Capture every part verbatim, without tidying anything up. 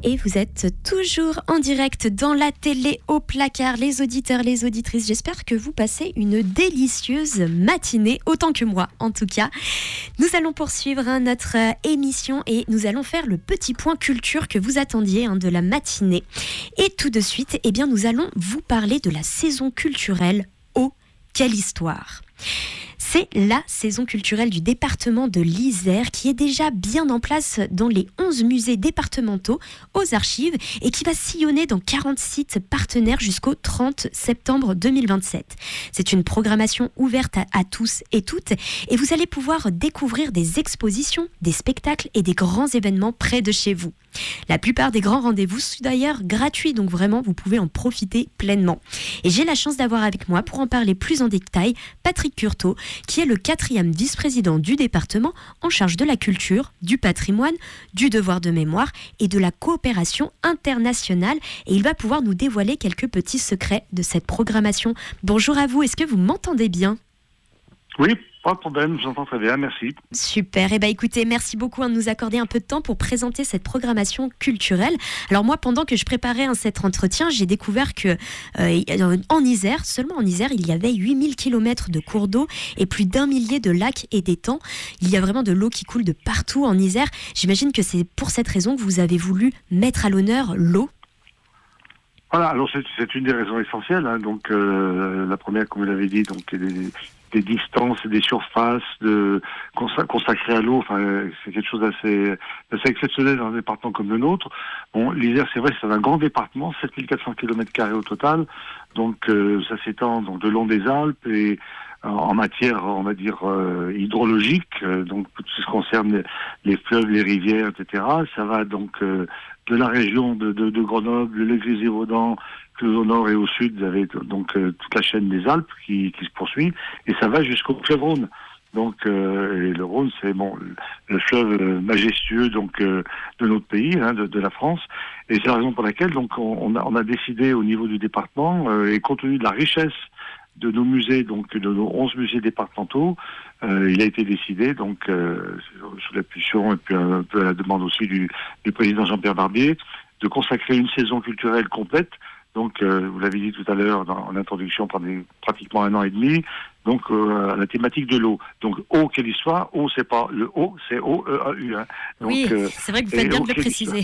Et vous êtes toujours en direct dans la télé au placard, les auditeurs, les auditrices. J'espère que vous passez une délicieuse matinée, autant que moi en tout cas. Nous allons poursuivre hein, notre euh, émission et nous allons faire le petit point culture que vous attendiez hein, de la matinée. Et tout de suite, eh bien, nous allons vous parler de la saison culturelle. Oh, quelle histoire! C'est la saison culturelle du département de l'Isère qui est déjà bien en place dans les onze musées départementaux aux archives et qui va sillonner dans quarante sites partenaires jusqu'au trente septembre deux mille vingt-sept. C'est une programmation ouverte à, à tous et toutes et vous allez pouvoir découvrir des expositions, des spectacles et des grands événements près de chez vous. La plupart des grands rendez-vous sont d'ailleurs gratuits, donc vraiment vous pouvez en profiter pleinement. Et j'ai la chance d'avoir avec moi pour en parler plus en détail Patrick Curteau, qui est le quatrième vice-président du département en charge de la culture, du patrimoine, du devoir de mémoire et de la coopération internationale. Et il va pouvoir nous dévoiler quelques petits secrets de cette programmation. Bonjour à vous, est-ce que vous m'entendez bien ? Oui, pas de problème, j'entends très bien, merci. Super, et eh bien écoutez, merci beaucoup hein, de nous accorder un peu de temps pour présenter cette programmation culturelle. Alors moi, pendant que je préparais hein, cet entretien, j'ai découvert que euh, en Isère, seulement en Isère, il y avait huit mille kilomètres de cours d'eau et plus d'un millier de lacs et d'étangs. Il y a vraiment de l'eau qui coule de partout en Isère. J'imagine que c'est pour cette raison que vous avez voulu mettre à l'honneur l'eau. Voilà, alors c'est, c'est une des raisons essentielles. Hein, donc euh, la première, comme vous l'avez dit, donc des, des distances et des surfaces de, consacrées à l'eau. Enfin, c'est quelque chose d'assez, d'assez exceptionnel dans un département comme le nôtre. Bon, l'Isère, c'est vrai, c'est un grand département, sept mille quatre cents kilomètres carrés au total. Donc euh, ça s'étend donc de long des Alpes et en matière, on va dire, euh, hydrologique, euh, donc tout ce qui concerne les, les fleuves, les rivières, et cetera. Ça va donc euh, de la région de, de, de Grenoble, le Grésivaudan, que au nord et au sud, vous avez donc euh, toute la chaîne des Alpes qui, qui se poursuit, et ça va jusqu'au fleuve Rhône. Donc, euh, et le Rhône, c'est bon, le fleuve majestueux donc euh, de notre pays, hein, de, de la France, et c'est la raison pour laquelle donc on, on, a, on a décidé au niveau du département euh, et compte tenu de la richesse de nos musées, donc de nos onze musées départementaux, euh, il a été décidé, donc euh, sous l'impulsion et puis un peu à la demande aussi du, du président Jean-Pierre Barbier, de consacrer une saison culturelle complète. Donc, euh, vous l'avez dit tout à l'heure dans, en introduction, pendant pratiquement un an et demi, donc euh, à la thématique de l'eau. Donc, eau, quelle histoire? Eau, c'est pas le eau, c'est O E A U. Hein. Donc, oui, euh, c'est vrai que vous faites bien de le préciser.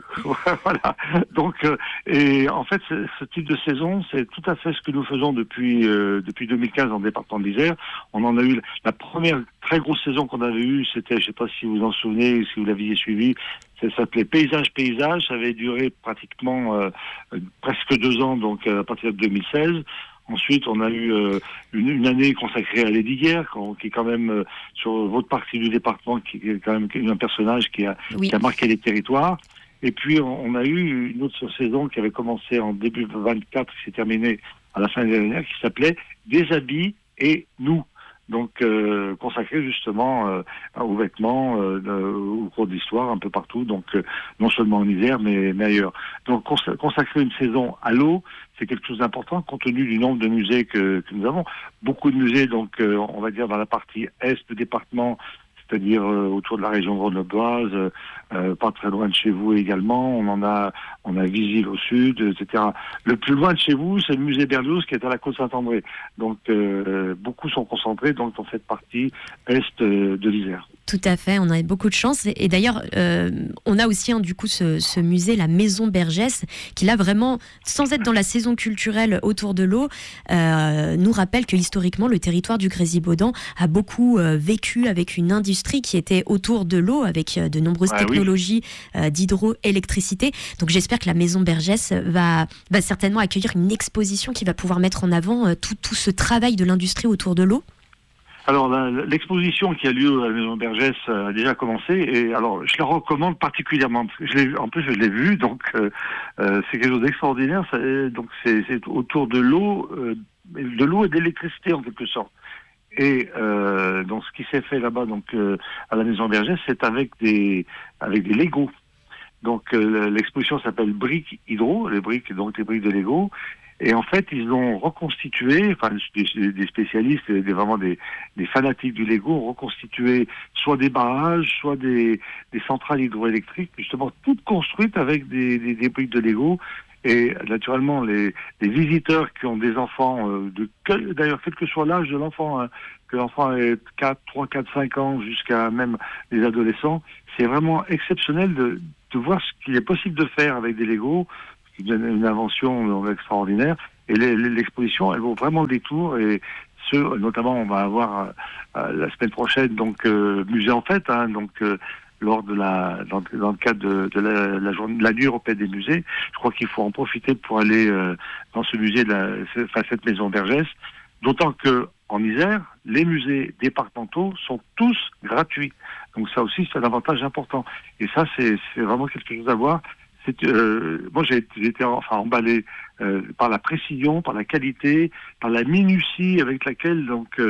Voilà. Donc, euh, et en fait, ce, ce type de saison, c'est tout à fait ce que nous faisons depuis euh, depuis deux mille quinze dans le département de l'Isère. On en a eu la première très grosse saison qu'on avait eue, c'était, je sais pas si vous vous en souvenez, si vous l'aviez suivi, ça s'appelait Paysage Paysage. Ça avait duré pratiquement euh, presque deux ans, donc à partir de deux mille seize. Ensuite, on a eu euh, une, une année consacrée à Lady Guerre, qui est quand même euh, sur votre partie du département, qui est quand même un personnage qui a, oui. qui a marqué les territoires. Et puis, on a eu une autre saison qui avait commencé en début vingt-quatre, qui s'est terminée à la fin de l'année dernière, qui s'appelait Des habits et nous. Donc, euh, consacrée justement euh, aux vêtements, euh, au cours de l'histoire, un peu partout, donc euh, non seulement en Isère, mais, mais ailleurs. Donc, cons- consacrer une saison à l'eau, c'est quelque chose d'important, compte tenu du nombre de musées que, que nous avons. Beaucoup de musées, donc, euh, on va dire, dans la partie est du département, c'est-à-dire euh, autour de la région grenobloise, euh, pas très loin de chez vous également. On en a, on a Visil au sud, et cetera. Le plus loin de chez vous, c'est le musée Berlioz qui est à la côte Saint-André. Donc, euh, beaucoup sont concentrés donc dans cette partie est euh, de l'Isère. Tout à fait, on a beaucoup de chance. Et, et d'ailleurs, euh, on a aussi hein, du coup ce, ce musée, la Maison Bergès, qui là vraiment, sans être dans la saison culturelle autour de l'eau, euh, nous rappelle que historiquement, le territoire du Grésivaudan a beaucoup euh, vécu avec une industrie qui était autour de l'eau, avec euh, de nombreuses ah, technologies oui. euh, d'hydroélectricité. Donc j'espère que la Maison Bergès va, va certainement accueillir une exposition qui va pouvoir mettre en avant euh, tout, tout ce travail de l'industrie autour de l'eau. Alors, la, l'exposition qui a lieu à la Maison Bergès a déjà commencé, et alors je la recommande particulièrement, parce que je l'ai, en plus je l'ai vue, donc euh, euh, c'est quelque chose d'extraordinaire. Ça, donc c'est, c'est autour de l'eau, euh, de l'eau et d'électricité en quelque sorte. Et euh, donc ce qui s'est fait là-bas, donc euh, à la Maison Bergès, c'est avec des avec des Legos. Donc euh, l'exposition s'appelle Briques Hydro, les briques donc les briques de Lego. Et en fait, ils ont reconstitué, enfin des, des spécialistes, des, vraiment des, des fanatiques du Lego, ont reconstitué soit des barrages, soit des, des centrales hydroélectriques, justement toutes construites avec des, des, des briques de Lego. Et naturellement, les, les visiteurs qui ont des enfants, euh, de quel, d'ailleurs quel que soit l'âge de l'enfant, hein, que l'enfant ait quatre, trois, quatre, cinq ans, jusqu'à même les adolescents, c'est vraiment exceptionnel de, de voir ce qu'il est possible de faire avec des Lego. C'est une, une invention euh, extraordinaire. Et les, les, l'exposition, elle vaut vraiment le détour. Et ce, notamment, on va avoir euh, la semaine prochaine, donc euh, musée en fête, hein, donc euh, lors de la dans, dans le cadre de, de la, la journée de la nuit européenne des musées. Je crois qu'il faut en profiter pour aller euh, dans ce musée, de la, enfin, cette maison Bergès. D'autant que en Isère, les musées départementaux sont tous gratuits. Donc ça aussi, c'est un avantage important. Et ça, c'est, c'est vraiment quelque chose à voir. C'est, euh, moi, j'ai, j'ai été enfin emballé euh, par la précision, par la qualité, par la minutie avec laquelle donc euh,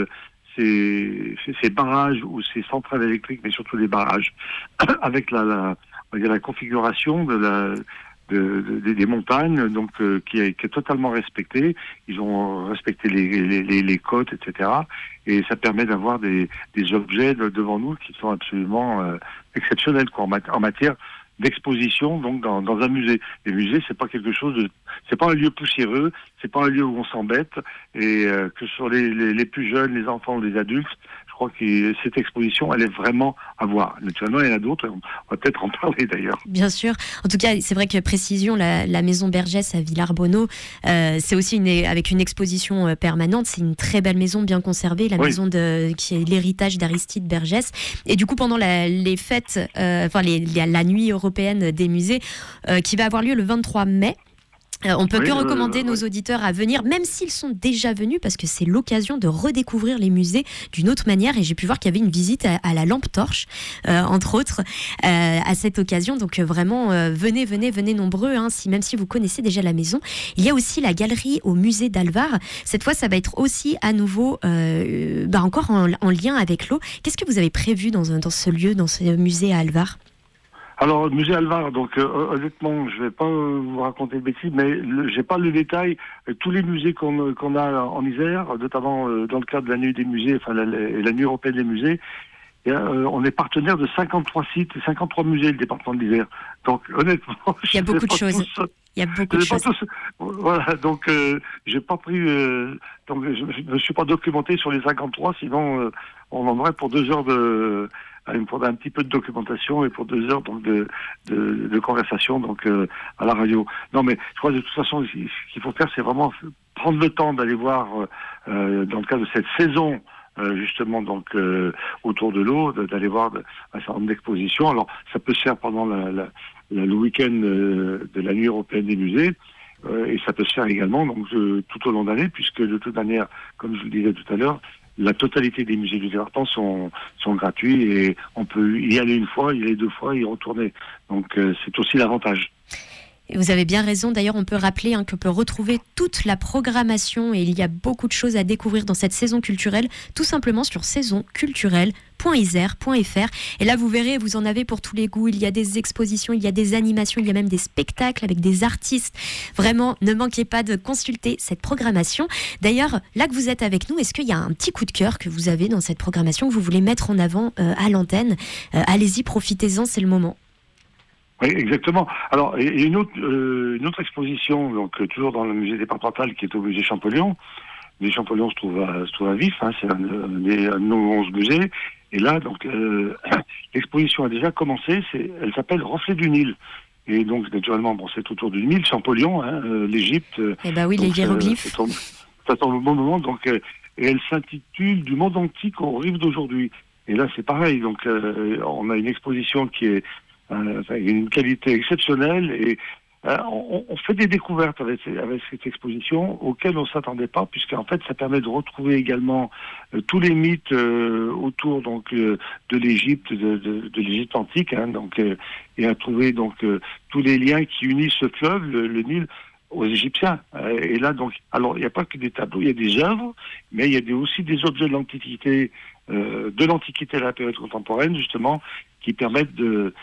ces, ces barrages ou ces centrales électriques, mais surtout les barrages, avec la, la, on va dire la configuration de la De, de, des montagnes, donc euh, qui, est, qui est totalement respectée. Ils ont respecté les, les, les, les côtes, et cetera. Et ça permet d'avoir des, des objets de, devant nous qui sont absolument euh, exceptionnels, quoi, en, mat- en matière d'exposition, donc dans, dans un musée. Les musées, c'est pas quelque chose de, c'est pas un lieu poussiéreux, c'est pas un lieu où on s'embête. Et euh, que sur les, les, les plus jeunes, les enfants ou les adultes, je crois que cette exposition, elle est vraiment à voir. Naturellement, il y en a d'autres, on va peut-être en parler d'ailleurs. Bien sûr. En tout cas, c'est vrai que précision, la, la maison Bergès à Villarbonneau, euh, c'est aussi une, avec une exposition permanente. C'est une très belle maison, bien conservée, la oui. maison de, qui est l'héritage d'Aristide Bergès. Et du coup, pendant la, les fêtes, euh, enfin les, la, la nuit européenne des musées, euh, qui va avoir lieu le vingt-trois mai. Euh, on peut oui, que recommander euh, nos oui. auditeurs à venir, même s'ils sont déjà venus, parce que c'est l'occasion de redécouvrir les musées d'une autre manière. Et j'ai pu voir qu'il y avait une visite à, à la lampe torche, euh, entre autres, euh, à cette occasion. Donc euh, vraiment, euh, venez, venez, venez nombreux, hein, si, même si vous connaissez déjà la maison. Il y a aussi la galerie au musée d'Alvar. Cette fois, ça va être aussi à nouveau, euh, bah, encore en, en lien avec l'eau. Qu'est-ce que vous avez prévu dans, dans ce lieu, dans ce musée à Alvar ? Alors, musée Alvar, donc euh, honnêtement, je vais pas euh, vous raconter de bêtises, mais le, j'ai pas le détail. Euh, tous les musées qu'on, qu'on a en Isère, notamment euh, dans le cadre de la nuit des musées, enfin la, la, la nuit européenne des musées, et, euh, on est partenaire de cinquante-trois sites, cinquantre-trois musées, le département de l'Isère. Donc honnêtement, il y a beaucoup de choses. Tous, il y a beaucoup de choses. Tous, voilà, donc euh, j'ai pas pris, euh, donc je ne me suis pas documenté sur les cinquante-trois, sinon euh, on en aurait pour deux heures de. Il me faudrait un petit peu de documentation et pour deux heures donc de, de, de conversation donc euh, à la radio. Non mais je crois que de toute façon ce qu'il faut faire c'est vraiment prendre le temps d'aller voir euh, dans le cadre de cette saison euh, justement donc euh, autour de l'eau, d'aller voir de, un certain nombre d'expositions. Alors ça peut se faire pendant la, la, la, le week-end euh, de la nuit européenne des musées. Euh, et ça peut se faire également donc euh, tout au long de l'année puisque de toute manière, comme je vous le disais tout à l'heure, la totalité des musées du département sont, sont gratuits et on peut y aller une fois, y aller deux fois, y retourner. Donc euh, c'est aussi l'avantage. Et vous avez bien raison. D'ailleurs, on peut rappeler hein, qu'on peut retrouver toute la programmation et il y a beaucoup de choses à découvrir dans cette saison culturelle, tout simplement sur saison culturelle point isère point f r. Et là, vous verrez, vous en avez pour tous les goûts. Il y a des expositions, il y a des animations, il y a même des spectacles avec des artistes. Vraiment, ne manquez pas de consulter cette programmation. D'ailleurs, là que vous êtes avec nous, est-ce qu'il y a un petit coup de cœur que vous avez dans cette programmation que vous voulez mettre en avant euh, à l'antenne ? euh, Allez-y, profitez-en, c'est le moment. Oui, exactement. Alors, il y a une autre, euh, une autre exposition, donc euh, toujours dans le musée départemental, qui est au musée Champollion. Le musée Champollion se trouve à, se trouve à Vif, hein, c'est un, un, des, un de nos onze musées. Et là, donc, euh, l'exposition a déjà commencé. C'est, elle s'appelle Reflet du Nil. Et donc, naturellement, bon, c'est autour du Nil, Champollion, hein, euh, l'Égypte. Eh ben oui, donc, les hiéroglyphes. Ça, ça tombe au bon moment. Donc, euh, et elle s'intitule Du monde antique aux rives d'aujourd'hui. Et là, c'est pareil. Donc, euh, on a une exposition qui est Euh, enfin, il y a une qualité exceptionnelle et euh, on, on fait des découvertes avec, avec cette exposition auxquelles on ne s'attendait pas, puisqu'en fait ça permet de retrouver également euh, tous les mythes euh, autour donc euh, de l'Égypte, de, de, de l'Égypte antique, hein, donc euh, et à trouver donc euh, tous les liens qui unissent ce fleuve, le, le Nil, aux Égyptiens. Euh, et là donc, alors il n'y a pas que des tableaux, il y a des œuvres, mais il y a des, aussi des objets de l'Antiquité, euh, de l'Antiquité à la période contemporaine justement, qui permettent de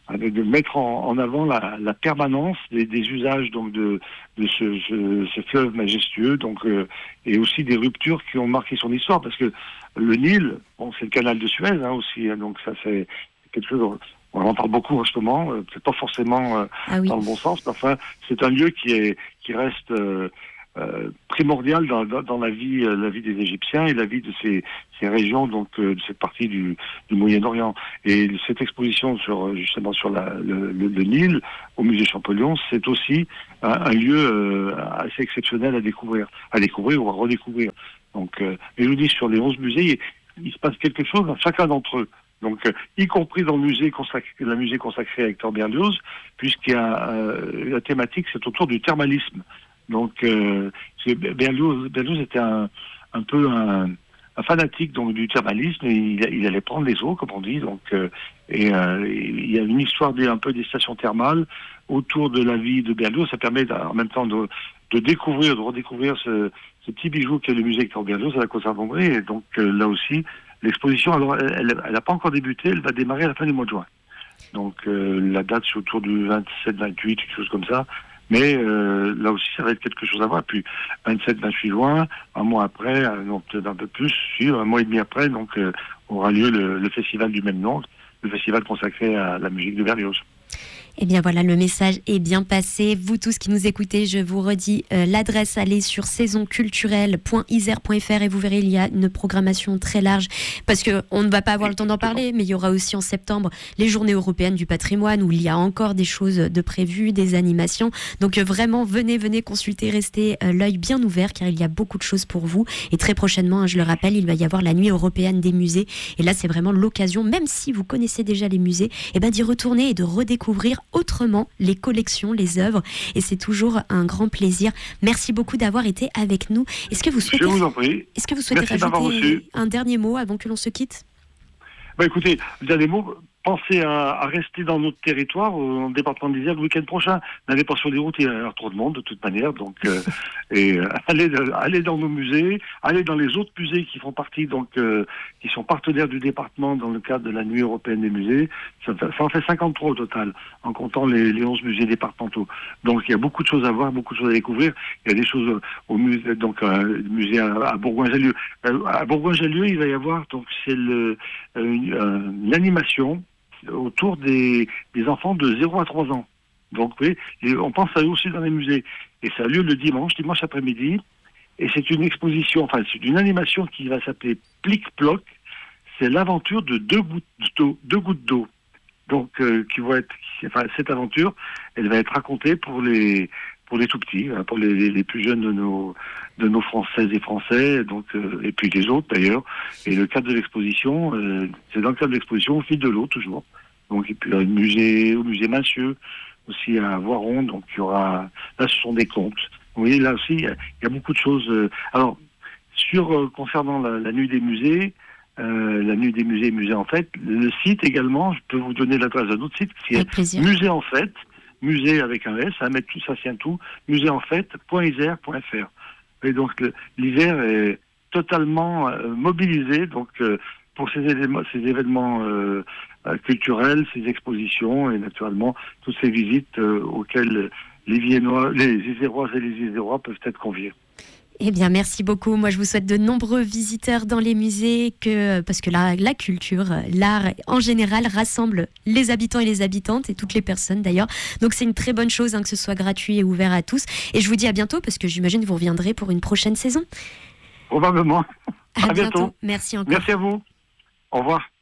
de, de mettre en, en avant la, la permanence des, des usages donc de, de ce, ce, ce fleuve majestueux, donc euh, et aussi des ruptures qui ont marqué son histoire, parce que le Nil, bon, c'est le canal de Suez hein, aussi, hein, donc ça c'est quelque chose. On en parle beaucoup en ce moment, euh, peut-être pas forcément euh, ah oui. dans le bon sens, mais enfin c'est un lieu qui est qui reste euh, euh, primordial dans, dans, dans la vie euh, la vie des Égyptiens et la vie de ces, ces régions, donc euh, de cette partie du, du Moyen-Orient. Et cette exposition sur justement sur la, le, le, le Nil au musée Champollion, c'est aussi un, un lieu euh, assez exceptionnel à découvrir, à découvrir ou à redécouvrir. Donc, euh, et je vous dis, sur les onze musées, il, il se passe quelque chose dans chacun d'entre eux. Donc, euh, y compris dans le musée consacré, le musée consacré à Hector Berlioz, puisqu'il y a euh, la thématique, c'est autour du thermalisme. Donc, euh, Berlioz, Berlioz était un, un peu un, un fanatique donc du thermalisme, et il, il allait prendre les eaux, comme on dit. Donc, euh, et euh, il y a une histoire des, un peu des stations thermales autour de la vie de Berlioz. Ça permet en même temps de, de découvrir, de redécouvrir ce, ce petit bijou qu'est le musée Hector Berlioz à la Conserverie. Et donc, euh, là aussi, l'exposition, alors, elle n'a pas encore débuté, elle va démarrer à la fin du mois de juin. Donc, euh, la date, c'est autour du vingt-sept vingt-huit, quelque chose comme ça. Mais euh, là aussi, ça va être quelque chose à voir. Puis, vingt-sept vingt-huit juin, un mois après, donc peut-être un peu plus, un mois et demi après, donc euh, aura lieu le, le festival du même nom, le festival consacré à la musique de Berlioz. Eh bien voilà, le message est bien passé. Vous tous qui nous écoutez, je vous redis euh, l'adresse, allez sur saison culturelle point isère point f r et vous verrez, il y a une programmation très large, parce qu'on ne va pas avoir le temps d'en parler, mais il y aura aussi en septembre les journées européennes du patrimoine, où il y a encore des choses de prévues, des animations. Donc euh, vraiment, venez, venez consulter, restez euh, l'œil bien ouvert, car il y a beaucoup de choses pour vous. Et très prochainement, hein, je le rappelle, il va y avoir la nuit européenne des musées. Et là, c'est vraiment l'occasion, même si vous connaissez déjà les musées, eh ben, d'y retourner et de redécouvrir autrement les collections, les œuvres, et c'est toujours un grand plaisir. Merci beaucoup d'avoir été avec nous. Est-ce que vous souhaitez, Je vous en prie. Est-ce que vous souhaitez Merci rajouter un dernier mot avant que l'on se quitte? Bah écoutez, le dernier mot, pensez à, à rester dans notre territoire, au département de l'Isère, le week-end prochain. N'allez pas sur les routes, il y a trop de monde de toute manière. Donc, euh, et euh, allez, allez dans nos musées, allez dans les autres musées qui font partie, donc euh, qui sont partenaires du département dans le cadre de la Nuit européenne des musées. Ça, ça en fait cinquante-trois au total, en comptant les, les onze musées départementaux. Donc il y a beaucoup de choses à voir, beaucoup de choses à découvrir. Il y a des choses au musée, donc euh, musée à, à Bourgoin-Jallieu. Euh, à Bourgoin-Jallieu, il va y avoir donc c'est le euh, euh, l'animation autour des, des enfants de zéro à trois ans. Donc oui, et on pense à eux aussi dans les musées. Et ça a lieu le dimanche, dimanche après-midi. Et c'est une exposition, enfin c'est une animation qui va s'appeler Plic-Ploc. C'est l'aventure de deux gouttes d'eau. Deux gouttes d'eau. Donc euh, qui vont être, enfin cette aventure, elle va être racontée pour les pour les tout petits, hein, pour les, les plus jeunes de nos de nos Françaises et Français, donc euh, et puis les autres d'ailleurs. Et le cadre de l'exposition, euh, c'est dans le cadre de l'exposition au fil de l'eau toujours. Donc et puis le musée, au musée Massieu, aussi à Voiron, donc il y aura, là ce sont des contes. Vous voyez, là aussi il y a, il y a beaucoup de choses. Euh, alors sur euh, concernant la, la nuit des musées, euh, la nuit des musées, musées en fait, le site également, je peux vous donner l'adresse d'un autre site, c'est musée en fait. Musée avec un S, ça met tout, ça tient tout, musée en fait, .isère point f r. Et donc l'Isère est totalement euh, mobilisé donc euh, pour ces événements, ces événements euh, euh, culturels, ces expositions et naturellement toutes ces visites euh, auxquelles les Viennois, les Iséroises et les Isérois peuvent être conviés. Eh bien, merci beaucoup. Moi, je vous souhaite de nombreux visiteurs dans les musées, que, parce que la, la culture, l'art en général rassemble les habitants et les habitantes et toutes les personnes d'ailleurs. Donc, c'est une très bonne chose hein, que ce soit gratuit et ouvert à tous. Et je vous dis à bientôt parce que j'imagine que vous reviendrez pour une prochaine saison. Probablement. À, à bientôt. bientôt. Merci encore. Merci à vous. Au revoir.